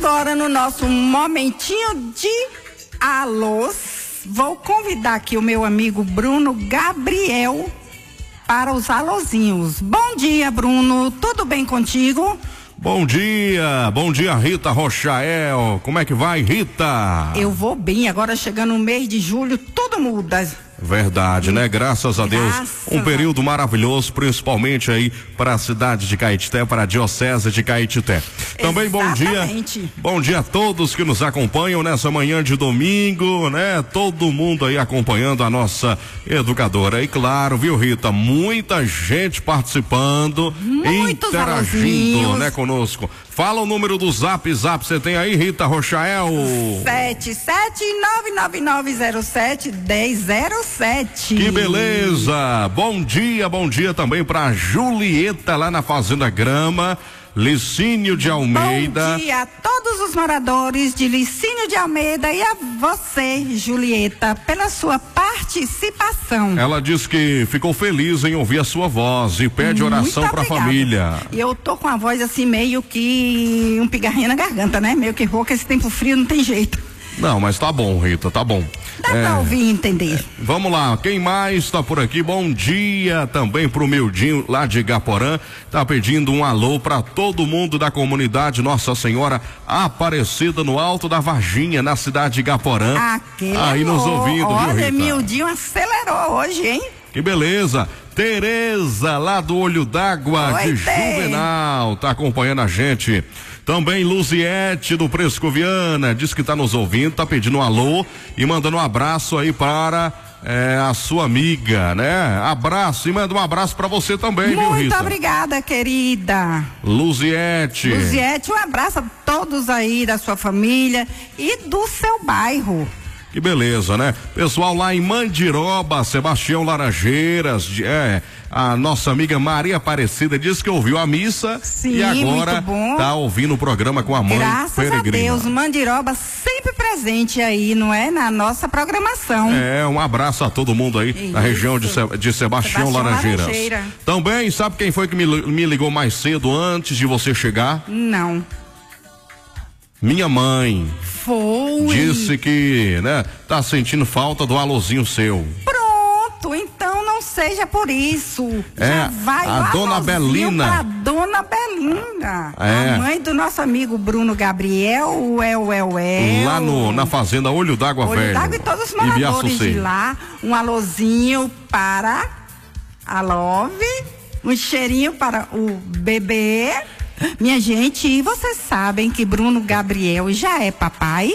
agora no nosso momentinho de alôs, vou convidar aqui o meu amigo Bruno Gabriel para os alôzinhos. Bom dia, Bruno, tudo bem contigo? Bom dia Rita Rochael, como é que vai, Rita? Eu vou bem, agora chegando no mês de julho, tudo muda. Verdade, né? Graças a Deus, um período maravilhoso, principalmente aí para a cidade de Caetité, para a diocese de Caetité. Também bom dia a todos que nos acompanham nessa manhã de domingo, né? Todo mundo aí acompanhando a nossa educadora. E claro, viu, Rita, muita gente participando, interagindo, né, conosco. Fala o número do Zap, você tem aí, Rita Rochael? 77999071007. Que beleza! Bom dia também pra Julieta lá na Fazenda Grama, Licínio de Almeida. Bom dia a todos os moradores de Licínio de Almeida e a você, Julieta, pela sua participação. Ela diz que ficou feliz em ouvir a sua voz e pede oração para a família. E eu tô com a voz assim meio que um pigarrinho na garganta, né? Meio que rouca, esse tempo frio não tem jeito. Não, mas tá bom, Rita, tá bom. Dá pra ouvir e entender. Vamos lá, quem mais tá por aqui? Bom dia também pro Mildinho lá de Igaporã, tá pedindo um alô pra todo mundo da comunidade Nossa Senhora Aparecida no Alto da Varginha, na cidade de Igaporã. Aí nos ouvindo, viu, Rita? Olha, Mildinho acelerou hoje, hein? Que beleza. Tereza lá do Olho d'Água de Juvenal tá acompanhando a gente. Também Luziete do Prescoviana diz que tá nos ouvindo, tá pedindo um alô e mandando um abraço aí para a sua amiga, né? Abraço e manda um abraço para você também, viu, Rita? Muito obrigada, querida. Luziete, um abraço a todos aí da sua família e do seu bairro. Que beleza, né? Pessoal lá em Mandiroba, Sebastião Laranjeiras, a nossa amiga Maria Aparecida disse que ouviu a missa. Sim, e agora tá ouvindo o programa com a mãe peregrina. Graças a Deus, Mandiroba sempre presente aí, não é? Na nossa programação. Um abraço a todo mundo aí na região de Sebastião Laranjeiras. Também, sabe quem foi que me ligou mais cedo antes de você chegar? Não. Minha mãe. Foi. Disse que, né, tá sentindo falta do alôzinho seu. Pronto, então não seja por isso. Já vai a dona Belina. Pra dona Belina. A mãe do nosso amigo Bruno Gabriel, lá na Fazenda Olho d'Água Velho. Olho d'Água e todos os moradores de lá. Um alôzinho para a Love, um cheirinho para o bebê. Minha gente, e vocês sabem que Bruno Gabriel já é papai?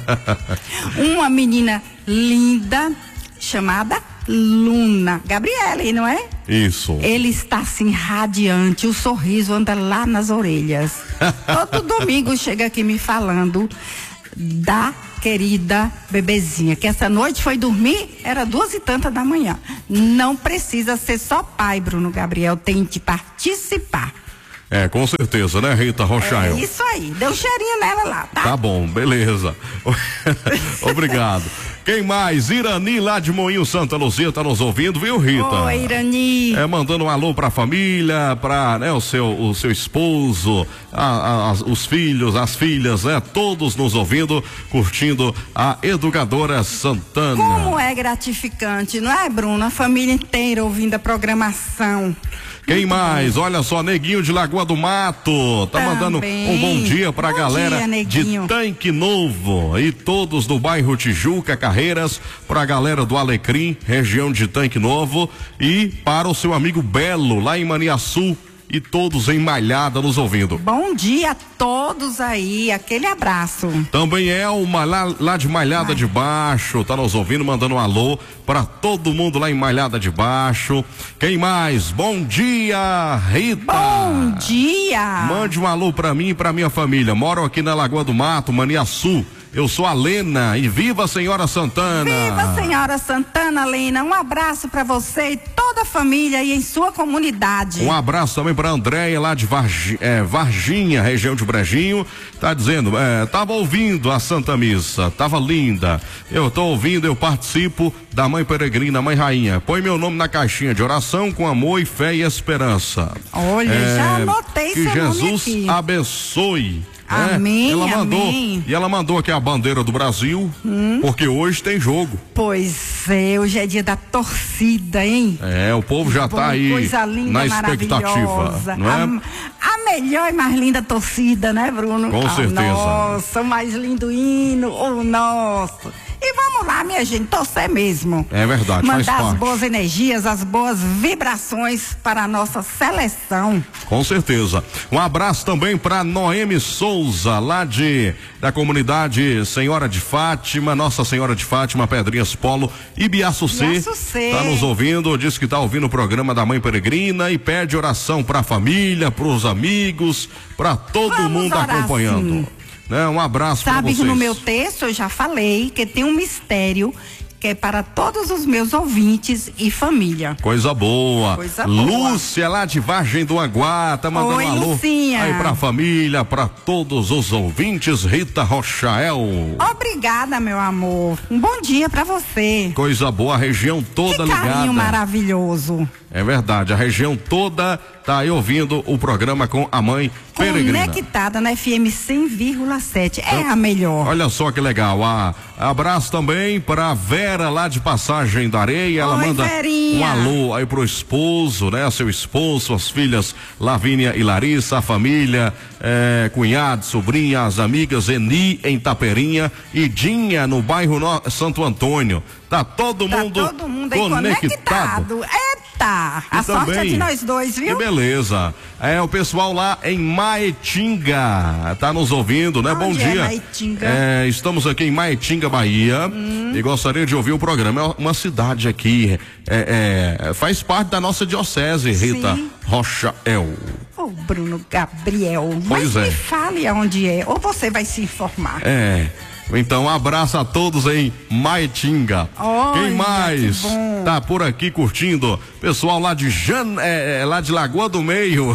Uma menina linda chamada Luna Gabriele, não é? Isso. Ele está assim radiante, o sorriso anda lá nas orelhas. Todo domingo chega aqui me falando da querida bebezinha, que essa noite foi dormir, era 2h30 da manhã. Não precisa ser só pai, Bruno Gabriel, tem de participar. Com certeza, né, Rita Rochael? É isso aí, deu cheirinho nela lá, tá? Tá bom, beleza. Obrigado. Quem mais? Irani lá de Moinho Santa Luzia tá nos ouvindo, viu, Rita? Oi, Irani. Mandando um alô pra família, pra, né, o seu esposo, os filhos, as filhas, né? Todos nos ouvindo, curtindo a Educadora Santana. Como é gratificante, não é, Bruno? A família inteira ouvindo a programação. Quem mais? Olha só, Neguinho de Lagoa do Mato, tá mandando um bom dia pra galera de Tanque Novo e todos do bairro Tijuca, Carreiras, pra galera do Alecrim, região de Tanque Novo e para o seu amigo Belo, lá em Maniaçu. E todos em Malhada nos ouvindo. Bom dia a todos aí, aquele abraço. Também Elma lá de Malhada de Baixo, tá nos ouvindo, mandando um alô para todo mundo lá em Malhada de Baixo. Quem mais? Bom dia, Rita. Bom dia. Mande um alô para mim e para minha família. Moro aqui na Lagoa do Mato, Maniaçu. Eu sou a Lena e viva a Senhora Santana. Viva a Senhora Santana, Lena. Um abraço para você e toda a família aí em sua comunidade. Um abraço também para Andréia lá de Varginha, região de Brejinho. Tá dizendo, tava ouvindo a Santa Missa, tava linda. Eu tô ouvindo, eu participo da Mãe Peregrina, Mãe Rainha. Põe meu nome na caixinha de oração com amor e fé e esperança. Olha, já anotei seu nome aqui. Que Jesus abençoe Amém, ela mandou, amém. E ela mandou aqui a bandeira do Brasil, porque hoje tem jogo. Pois é, hoje é dia da torcida, hein? O povo já tá aí coisa linda, na expectativa, não é? A melhor e mais linda torcida, né, Bruno? Com certeza. Nossa, o mais lindo hino, o nosso. E vamos lá, minha gente, torcer mesmo. É verdade, faz Mandar parte. as boas energias, as boas vibrações para a nossa seleção. Com certeza. Um abraço também para Noemi Souza, lá da comunidade Senhora de Fátima, Nossa Senhora de Fátima, Pedrinhas Polo, Ibiaçucê. Tá nos ouvindo, diz que tá ouvindo o programa da Mãe Peregrina e pede oração para a família, para os amigos, para todo mundo acompanhando. Um abraço para vocês. Sabe que no meu texto eu já falei que tem um mistério que é para todos os meus ouvintes e família. Coisa boa. Coisa boa. Lúcia, lá de Vargem do Aguá, tá mandando Oi, um alô Lucinha. aí pra família, para todos os ouvintes. Rita Rochael. Obrigada, meu amor. Um bom dia pra você. Coisa boa, a região toda ligada. Que carinho maravilhoso. É verdade, a região toda tá aí ouvindo o programa com a Mãe Peregrina. Conectada na FM 100,7. É a melhor. Olha só que legal. Abraço também pra Vera, lá de Passagem da Areia. Ela manda Verinha. um alô aí pro esposo, né? Seu esposo, suas filhas Lavínia e Larissa, a família, cunhado, sobrinha, as amigas Eni em Taperinha e Dinha no bairro Santo Antônio. Tá todo mundo aí conectado. Eita, a sorte é de nós dois, viu? Que beleza. O pessoal lá em Maetinga tá nos ouvindo, né? Onde Bom dia. Maetinga? Estamos aqui em Maetinga, Bahia, e gostaria de ouvir o programa. É uma cidade aqui, faz parte da nossa diocese, Rita Rochael. Ô, Bruno Gabriel, Pois mas me fale aonde é, ou você vai se informar. Então, um abraço a todos em Maetinga. Quem mais tá por aqui curtindo? Pessoal lá de lá de Lagoa do Meio.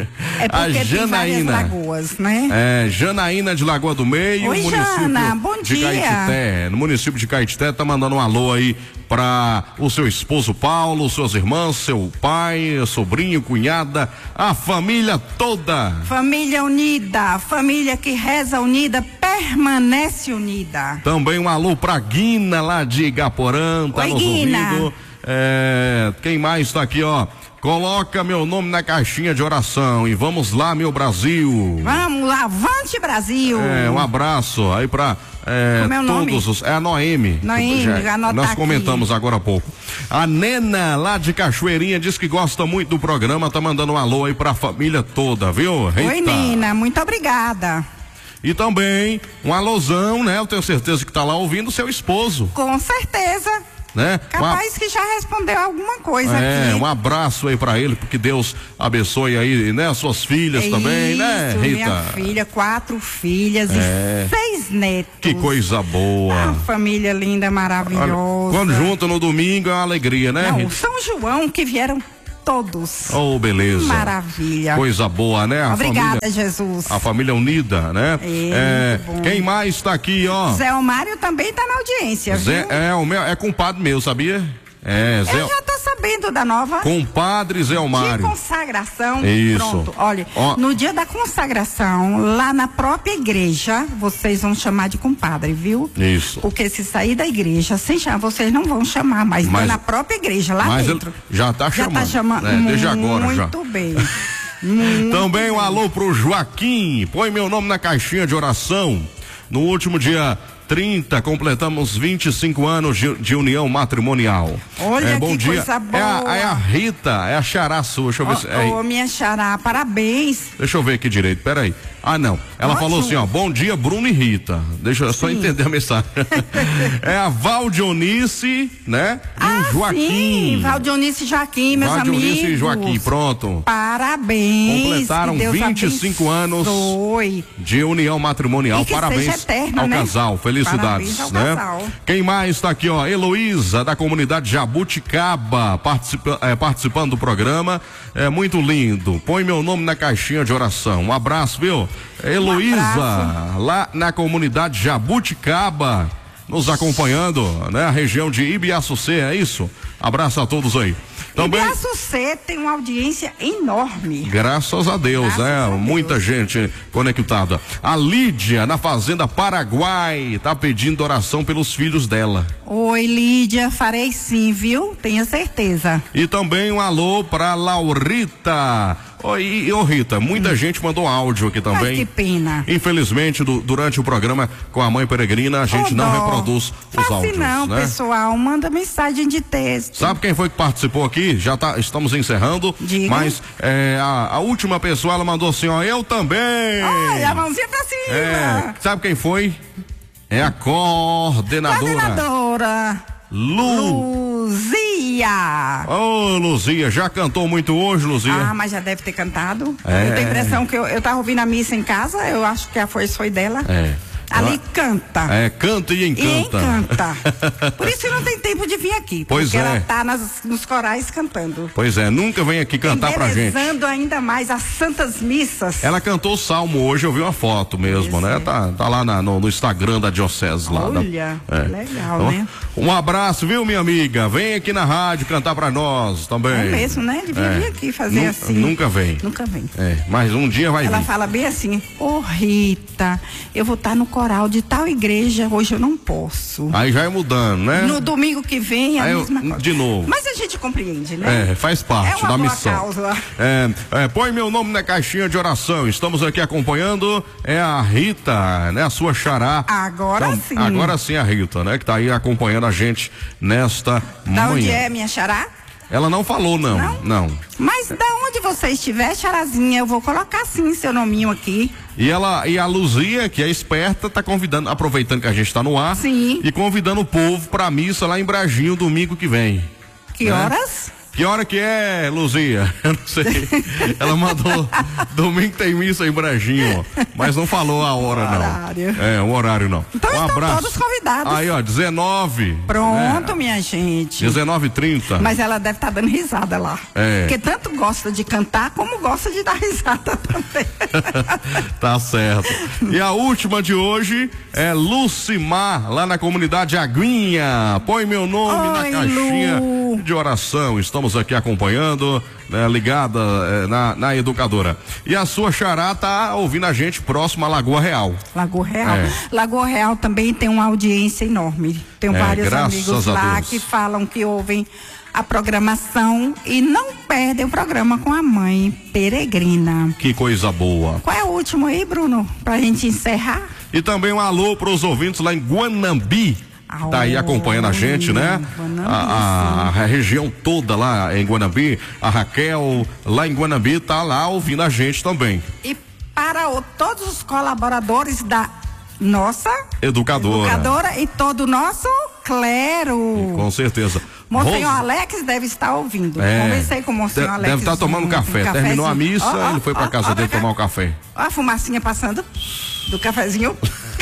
A Janaína. Lagoas, né? Janaína de Lagoa do Meio. Oi, Jana, bom dia. Caetité, no município de Caetité, tá mandando um alô aí para o seu esposo Paulo, suas irmãs, seu pai, sobrinho, cunhada, a família toda. Família unida, família que reza unida, permanece unida. Também um alô pra Guina, lá de Igaporã, tá nos ouvindo. Quem mais tá aqui, ó? Coloca meu nome na caixinha de oração e vamos lá, meu Brasil. Vamos lá, avante Brasil. Um abraço aí pra todos os. É a Noemi. Nós comentamos agora há pouco. A Nena, lá de Cachoeirinha, diz que gosta muito do programa, tá mandando um alô aí pra família toda, viu? Oi, Nena, muito obrigada. E também um alôzão, né? Eu tenho certeza que tá lá ouvindo o seu esposo. Com certeza. Né? Capaz que já respondeu alguma coisa aqui. Um abraço aí pra ele, porque Deus abençoe aí, né? As suas filhas também, né, Rita? Minha filha, 4 filhas e 6 netos. Que coisa boa. Uma família linda, maravilhosa. Quando junto no domingo é uma alegria, né, Não, Rita? São João que vieram todos. Oh, beleza. Maravilha. Coisa boa, né? Obrigada, família, Jesus. A família unida, né? Quem mais tá aqui, ó? Zé Omário também tá na audiência, viu? É compadre meu, sabia? Eu já tô sabendo da nova. Compadre Zé Omário. De consagração. Isso. Pronto. Olha, no dia da consagração, lá na própria igreja, vocês vão chamar de compadre, viu? Isso. Porque se sair da igreja sem chamar, vocês não vão chamar, mas na própria igreja, lá dentro. Já tá chamando. Já tá chamando. Desde agora já. Muito bem. Também um alô pro Joaquim. Põe meu nome na caixinha de oração. No último dia 30, completamos 25 anos de união matrimonial. Olha bom que dia. Coisa boa. É a Rita, é a xará sua. Deixa eu ver se. Minha xará, parabéns. Deixa eu ver aqui direito, peraí. Não. Ela falou assim, ó, bom dia, Bruno e Rita. Deixa eu só entender a mensagem. É a Valdionice, né? E o Joaquim. Sim, Valdionice e Joaquim, meus amigos. Valdionice e Joaquim, pronto. Parabéns. Completaram 25 anos de união matrimonial. E que parabéns seja eterno, ao né? casal. Felicidades, ao né? casal. Quem mais tá aqui, ó? Heloísa, da comunidade Jabuticaba, participando do programa. É muito lindo. Põe meu nome na caixinha de oração. Um abraço, viu? Heloísa, lá na comunidade Jabuticaba, nos acompanhando, né? A região de Ibiaçucê, é isso? Abraço a todos aí. Também. E Açucê tem uma audiência enorme. Graças a Deus, muita gente conectada. A Lídia, na Fazenda Paraguai, tá pedindo oração pelos filhos dela. Oi, Lídia, farei sim, viu? Tenha certeza. E também um alô pra Laurita. Oi, Rita, muita gente mandou áudio aqui também. Ai, que pena. Infelizmente, durante o programa com a mãe peregrina, a gente não reproduz os áudios. Não, né? Pessoal, manda mensagem de texto. Sabe quem foi que participou aqui? Estamos encerrando. Diga. Mas a última pessoa, ela mandou assim, ó, eu também. Ai, a mãozinha pra cima. Sabe quem foi? É a coordenadora. Luzia. Ô, Luzia, já cantou muito hoje, Luzia? Ah, mas já deve ter cantado. Eu tenho a impressão que eu tava ouvindo a missa em casa, eu acho que a força foi dela. Ali canta. Canta e encanta. Por isso que não tem tempo de vir aqui. Pois porque ela tá nos corais cantando. Pois é, nunca vem aqui cantar pra gente. Embelezando ainda mais as santas missas. Ela cantou o salmo hoje, eu vi uma foto mesmo, né? Tá lá no Instagram da Diocese lá. Olha, legal, então, né? Um abraço, viu, minha amiga? Vem aqui na rádio cantar pra nós também. É mesmo, né? Devia vir aqui fazer assim. Nunca vem. Mas um dia vai vir. Ela fala bem assim, Rita, eu vou estar no coral de tal igreja, hoje eu não posso. Aí já é mudando, né? No domingo que vem a mesma coisa. De novo. Mas a gente compreende, né? Faz parte da missão. Causa. Põe meu nome na caixinha de oração. Estamos aqui acompanhando a Rita, né? A sua xará. Agora sim. Agora sim a Rita, né? Que tá aí acompanhando a gente nesta manhã. Da onde é minha xará? Ela não falou, não. Mas da onde você estiver, charazinha, eu vou colocar sim seu nominho aqui. E a Luzia, que é esperta, tá convidando, aproveitando que a gente tá no ar. Sim. E convidando o povo pra missa lá em Brajinho, domingo que vem. Que horas? Que hora que é, Luzia? Eu não sei. Ela mandou, domingo tem missa em Brajinho, mas não falou a hora, não. O horário não. Então estão todos convidados. Aí, ó, 19. Pronto, minha gente. 19h30. Mas ela deve estar dando risada lá. Porque tanto gosta de cantar, como gosta de dar risada também. Tá certo. E a última de hoje é Lucimar, lá na comunidade Aguinha. Põe meu nome na caixinha de oração. Estamos aqui acompanhando, né, ligada na educadora. E a sua xará tá ouvindo a gente próximo à Lagoa Real. Lagoa Real. Lagoa Real também tem uma audiência enorme. Tenho vários amigos lá que falam que ouvem a programação e não perdem o programa com a mãe peregrina. Que coisa boa. Qual é o último aí, Bruno? Pra gente encerrar? E também um alô para os ouvintes lá em Guanambi. Tá aí acompanhando a gente, né? A região toda lá em Guanambi, a Raquel lá em Guanambi tá lá ouvindo a gente também. E para todos os colaboradores da nossa educadora e todo o nosso clero. Com certeza. Monsenhor Alex deve estar ouvindo. Conversei com o Monsenhor Alex. Deve estar tomando café. Terminou a missa, ele foi pra casa dele tomar um café. Ó a fumacinha passando do cafezinho.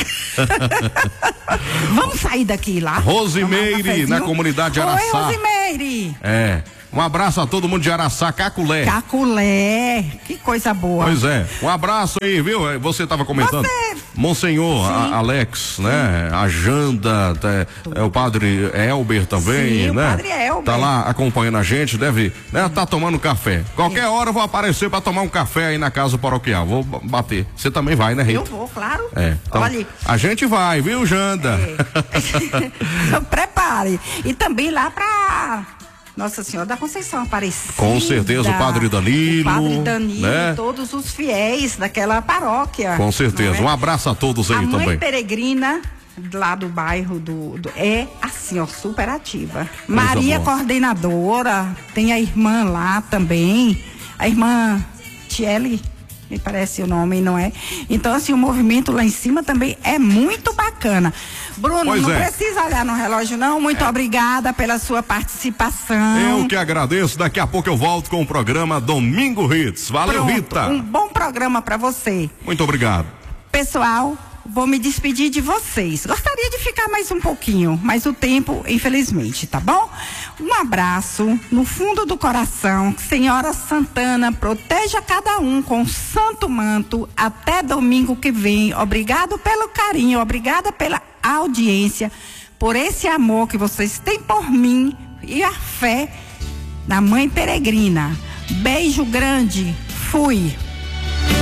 Vamos sair daqui lá. Rosimeire, na comunidade Araçá. Oi, Rosimeire. Um abraço a todo mundo de Araçá, Caculé. Caculé, que coisa boa. Pois é, um abraço aí, viu? Você estava comentando. Monsenhor Alex, né? A Janda, o padre Elber também, né? O padre Elber. Tá lá acompanhando a gente, deve, né? Tá tomando café. Qualquer hora eu vou aparecer para tomar um café aí na casa paroquial, vou bater. Você também vai, né, Rita? Eu vou, claro. Então, olha, a gente vai, viu, Janda? Prepare. E também lá pra Nossa Senhora da Conceição Aparecida. Com certeza, o Padre Danilo. Né? Todos os fiéis daquela paróquia. Com certeza, um abraço a todos aí também. A mãe peregrina lá do bairro é assim, ó, super ativa. Maria coordenadora, tem a irmã lá também, a irmã Tiele, me parece o nome, não é? Então, assim, o movimento lá em cima também é muito bacana. Bruno, precisa olhar no relógio, não. Muito obrigada pela sua participação. Eu que agradeço. Daqui a pouco eu volto com o programa Domingo Hits. Valeu, Rita. Um bom programa para você. Muito obrigado. Pessoal, vou me despedir de vocês. Gostaria de ficar mais um pouquinho, mas o tempo, infelizmente, tá bom? Um abraço no fundo do coração. Senhora Santana, proteja cada um com o santo manto. Até domingo que vem. Obrigado pelo carinho, obrigada pela audiência, por esse amor que vocês têm por mim, e a fé da Mãe Peregrina. Beijo grande, fui.